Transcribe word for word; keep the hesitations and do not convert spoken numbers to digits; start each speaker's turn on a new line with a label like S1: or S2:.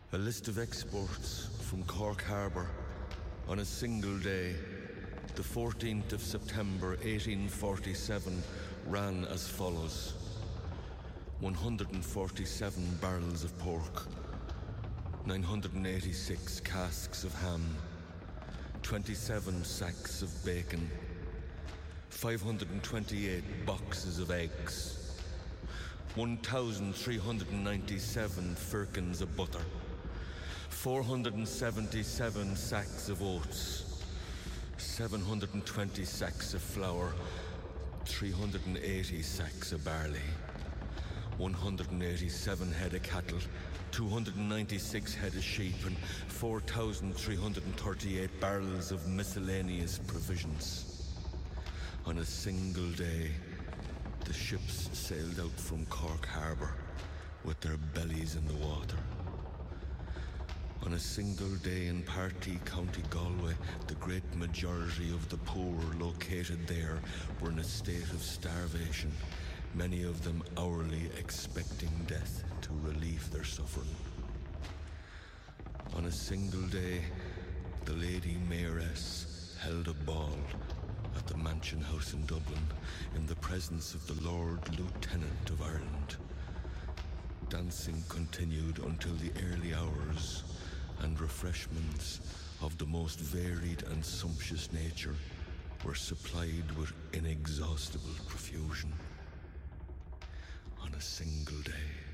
S1: A list of exports from Cork Harbour on a single day, the fourteenth of September eighteen forty-seven, ran as follows. one hundred forty-seven barrels of pork, nine hundred eighty-six casks of ham, twenty-seven sacks of bacon, five hundred twenty-eight boxes of eggs, one thousand three hundred ninety-seven firkins of butter, four hundred seventy-seven sacks of oats, seven hundred twenty sacks of flour, three hundred eighty sacks of barley, one hundred eighty-seven head of cattle, two hundred ninety-six head of sheep, and four thousand three hundred thirty-eight barrels of miscellaneous provisions. On a single day, the ships sailed out from Cork Harbour with their bellies in the water. On a single day in Partee, County Galway, the great majority of the poor located there were in a state of starvation, many of them hourly expecting death to relieve their suffering. On a single day, the Lady Mayoress held a ball at the Mansion House in Dublin in the presence of the Lord Lieutenant of Ireland. Dancing continued until the early hours, and refreshments of the most varied and sumptuous nature were supplied with inexhaustible profusion. On a single day.